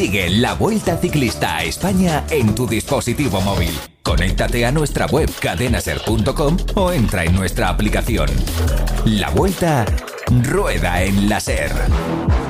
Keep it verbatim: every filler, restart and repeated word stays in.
Sigue la Vuelta Ciclista a España en tu dispositivo móvil. Conéctate a nuestra web cadenaser punto com o entra en nuestra aplicación. La Vuelta rueda en la SER.